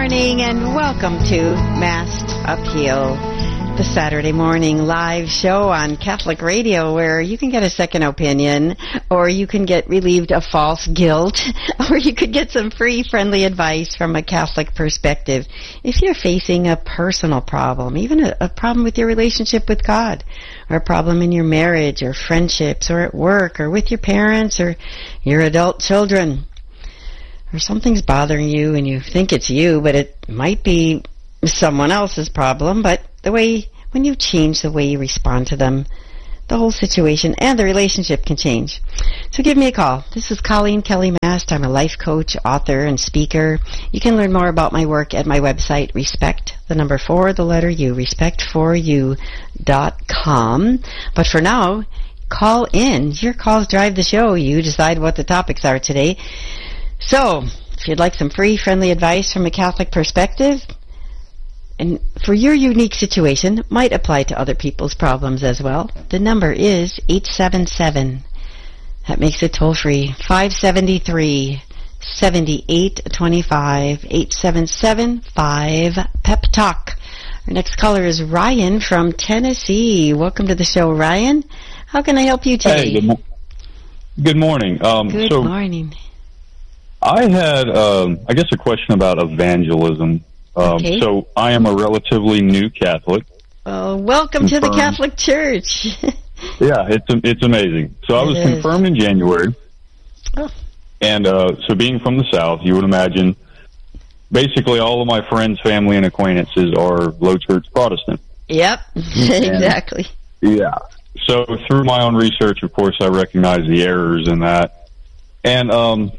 morning and welcome to Masked Appeal, the Saturday morning live show on Catholic Radio where you can get a second opinion, or you can get relieved of false guilt, or you could get some free, friendly advice from a Catholic perspective if you're facing a personal problem, even a problem with your relationship with God, or a problem in your marriage or friendships or at work or with your parents or your adult children. Or something's bothering you and you think it's you, but it might be someone else's problem. But when you change the way you respond to them, the whole situation and the relationship can change. So give me a call. This is Colleen Kelly Mast. I'm a life coach, author, and speaker. You can learn more about my work at my website, respect4u.com. But for now, call in. Your calls drive the show. You decide what the topics are today. So, if you'd like some free, friendly advice from a Catholic perspective, and for your unique situation, might apply to other people's problems as well, the number is 877. That makes it toll-free. 573-7825. 877-5-PEP-TALK. Our next caller is Ryan from Tennessee. Welcome to the show, Ryan. How can I help you today? Hey, good morning. Good morning. I had, I guess, a question about evangelism. Okay. So I am a relatively new Catholic. Welcome to the Catholic Church. Yeah, it's amazing. So I was confirmed in January. Oh. And so being from the South, you would imagine basically all of my friends, family, and acquaintances are low church Protestant. Yep, exactly. Yeah. So through my own research, of course, I recognize the errors in that. And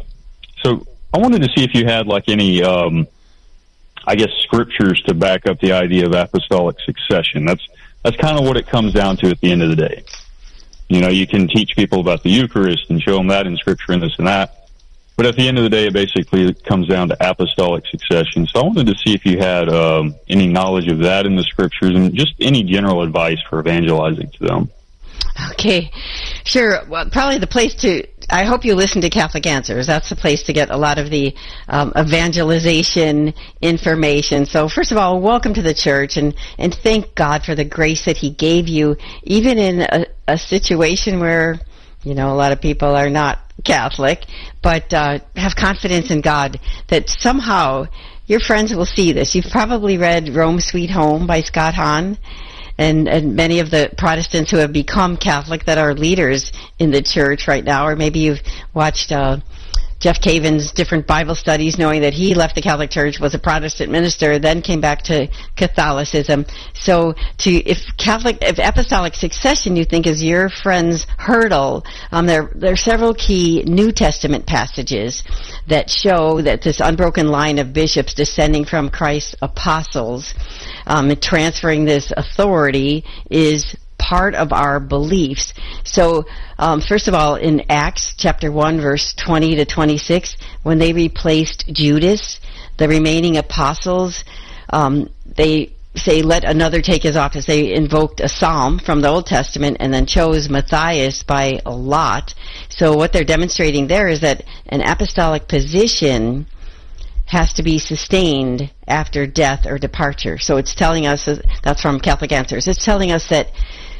so I wanted to see if you had like any, I guess, scriptures to back up the idea of apostolic succession. That's kind of what it comes down to at the end of the day. You know, you can teach people about the Eucharist and show them that in Scripture and this and that. But at the end of the day, it basically comes down to apostolic succession. So I wanted to see if you had any knowledge of that in the Scriptures and just any general advice for evangelizing to them. Okay, sure. Well, probably the place to, I hope you listen to Catholic Answers. That's the place to get a lot of the evangelization information. So first of all, welcome to the church, and thank God for the grace that He gave you, even in a situation where, you know, a lot of people are not Catholic, but have confidence in God that somehow your friends will see this. You've probably read Rome Sweet Home by Scott Hahn. And many of the Protestants who have become Catholic that are leaders in the church right now, or maybe you've watched Jeff Caven's different Bible studies, knowing that he left the Catholic Church, was a Protestant minister, then came back to Catholicism. So if apostolic succession you think is your friend's hurdle, there are several key New Testament passages that show that this unbroken line of bishops descending from Christ's apostles, transferring this authority is part of our beliefs. So, first of all, in Acts chapter 1, verse 20 to 26, when they replaced Judas, the remaining apostles, they say, let another take his office. They invoked a psalm from the Old Testament and then chose Matthias by a lot. So what they're demonstrating there is that an apostolic position has to be sustained after death or departure. So it's telling us, that's from Catholic Answers, it's telling us that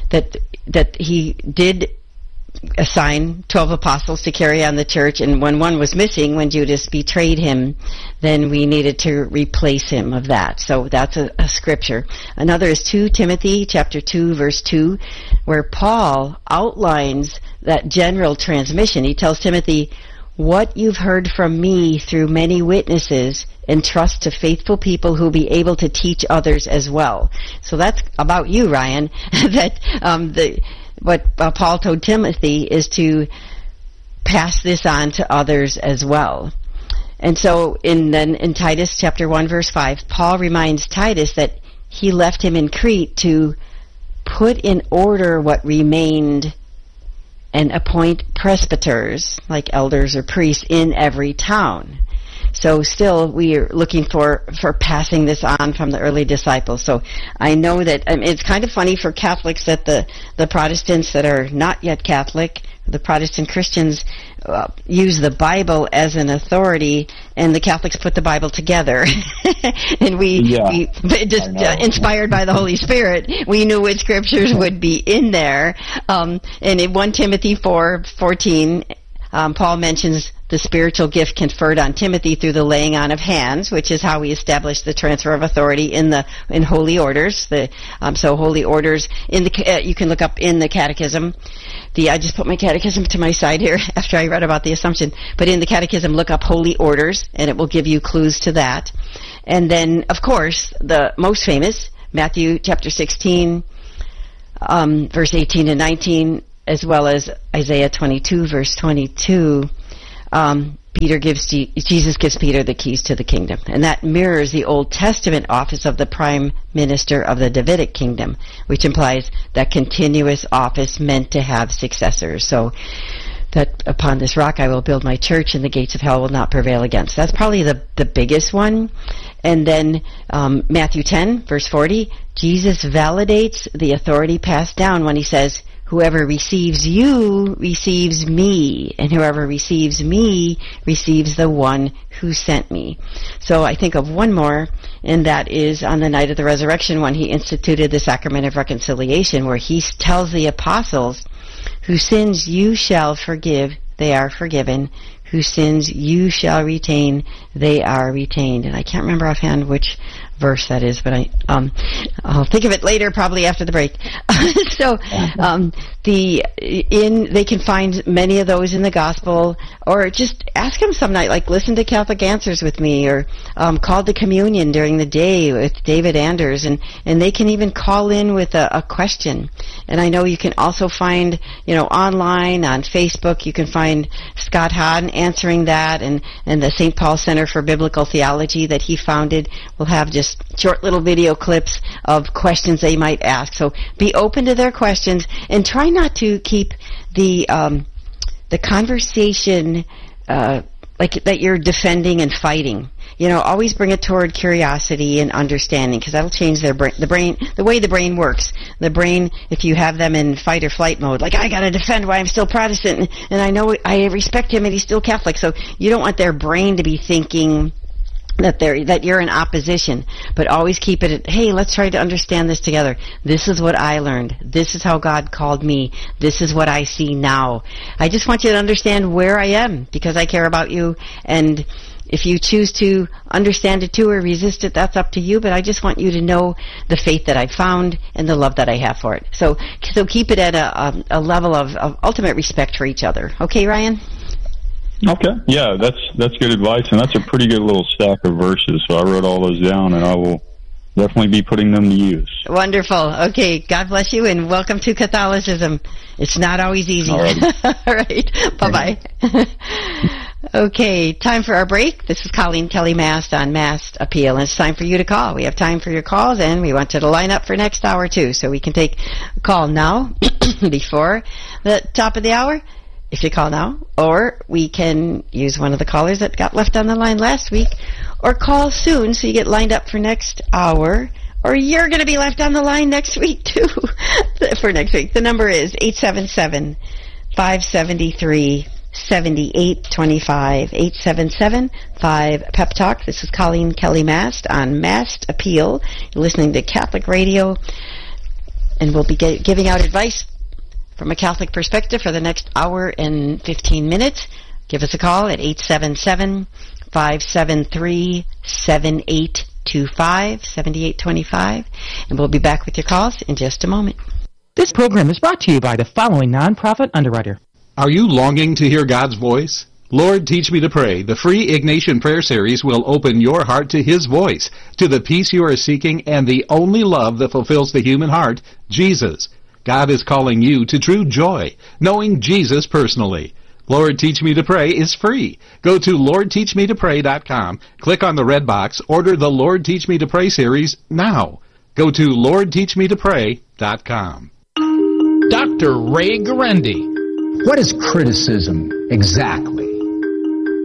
he did assign 12 apostles to carry on the church, and when one was missing, when Judas betrayed him, then we needed to replace him of that. So that's a scripture. Another is 2 Timothy chapter 2, verse 2, where Paul outlines that general transmission. He tells Timothy, what you've heard from me through many witnesses, entrust to faithful people who will be able to teach others as well. So that's about you, Ryan, that what Paul told Timothy is to pass this on to others as well. And so in Titus chapter 1, verse 5, Paul reminds Titus that he left him in Crete to put in order what remained and appoint presbyters, like elders or priests, in every town. So still we are looking for passing this on from the early disciples. So I know that it's kind of funny for Catholics that the Protestants that are not yet Catholic, the Protestant Christians, use the Bible as an authority, and the Catholics put the Bible together. And we just inspired by the Holy Spirit, we knew which scriptures would be in there. And in 1 Timothy 4:14, Paul mentions the spiritual gift conferred on Timothy through the laying on of hands, which is how we establish the transfer of authority in holy orders. So holy orders you can look up in the Catechism. I just put my Catechism to my side here after I read about the Assumption. But in the Catechism, look up holy orders, and it will give you clues to that. And then, of course, the most famous, Matthew chapter 16, verse 18 and 19, as well as Isaiah 22, verse 22. Jesus gives Peter the keys to the kingdom, and that mirrors the Old Testament office of the prime minister of the Davidic kingdom, which implies that continuous office meant to have successors. So that upon this rock I will build my church, and the gates of hell will not prevail against. That's probably the biggest one. And then Matthew 10, verse 40, Jesus validates the authority passed down when he says, whoever receives you receives me, and whoever receives me receives the one who sent me. So I think of one more, and that is on the night of the resurrection when he instituted the sacrament of reconciliation, where he tells the apostles, whose sins you shall forgive, they are forgiven. Whose sins you shall retain, they are retained. And I can't remember offhand which verse that is, but I'll think of it later, probably after the break. So they can find many of those in the gospel, or just ask them some night, like listen to Catholic Answers with me, or call to communion during the day with David Anders, and they can even call in with a question. And I know you can also find, online on Facebook, you can find Scott Hahn answering that, and the St. Paul Center for Biblical Theology that he founded will have just short little video clips of questions they might ask. So be open to their questions, and try not to keep the conversation like that you're defending and fighting. Always bring it toward curiosity and understanding, because that'll change the way the brain works. The brain, if you have them in fight or flight mode, like I got to defend why I'm still Protestant, and I know I respect him and he's still Catholic. So you don't want their brain to be thinking that you're in opposition, but always keep it at, hey, let's try to understand this together. This is what I learned. This is how God called me. This is what I see now. I just want you to understand where I am, because I care about you, and if you choose to understand it too or resist it, that's up to you, but I just want you to know the faith that I found and the love that I have for it. So keep it at a level of ultimate respect for each other. Okay, Ryan? Okay. Yeah, that's good advice, and that's a pretty good little stack of verses. So I wrote all those down, and I will definitely be putting them to use. Wonderful. Okay, God bless you, and welcome to Catholicism. It's not always easy. All right. Bye-bye. Okay, time for our break. This is Colleen Kelly Mast on Mast Appeal, and it's time for you to call. We have time for your calls, and we want you to line up for next hour, too, so we can take a call now before the top of the hour, if you call now, or we can use one of the callers that got left on the line last week, or call soon so you get lined up for next hour, or you're going to be left on the line next week, too, for next week. The number is 877-573-7825, 877-5-PEP-TALK. This is Colleen Kelly Mast on Mast Appeal. You're listening to Catholic Radio, and we'll be giving out advice from a Catholic perspective for the next hour and 15 minutes. Give us a call at 877-573-7825, and we'll be back with your calls in just a moment. This program is brought to you by the following nonprofit underwriter. Are you longing to hear God's voice? Lord, Teach Me to Pray, the free Ignatian prayer series will open your heart to His voice, to the peace you are seeking, and the only love that fulfills the human heart, Jesus. God is calling you to true joy, knowing Jesus personally. Lord, Teach Me to Pray is free. Go to LordTeachMeToPray.com, click on the red box, order the Lord Teach Me to Pray series now. Go to LordTeachMeToPray.com. Dr. Ray Guarendi. What is criticism exactly?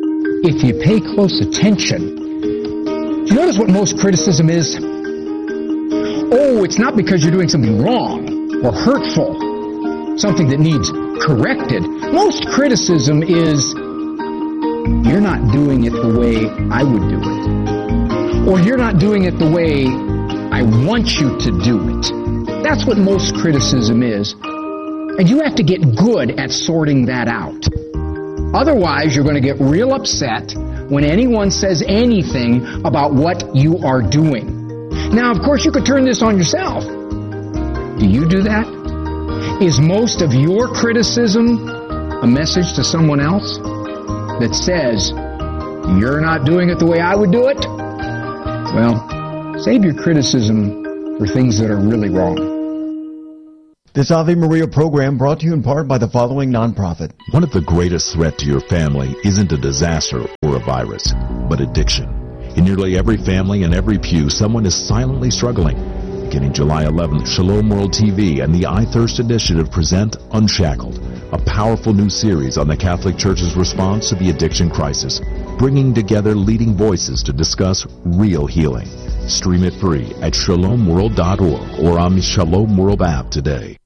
if you pay close attention, do you notice what most criticism is? Oh, it's not because you're doing something wrong or hurtful, something that needs corrected. Most criticism is, you're not doing it the way I would do it. Or you're not doing it the way I want you to do it. That's what most criticism is. And you have to get good at sorting that out. Otherwise, you're going to get real upset when anyone says anything about what you are doing. Now, of course, you could turn this on yourself. Do you do that? Is most of your criticism a message to someone else that says, you're not doing it the way I would do it? Well, save your criticism for things that are really wrong. This Ave Maria program brought to you in part by the following nonprofit. One of the greatest threats to your family isn't a disaster or a virus, but addiction. In nearly every family and every pew, someone is silently struggling. Beginning July 11th, Shalom World TV and the I Thirst Initiative present Unshackled, a powerful new series on the Catholic Church's response to the addiction crisis, bringing together leading voices to discuss real healing. Stream it free at shalomworld.org or on the Shalom World app today.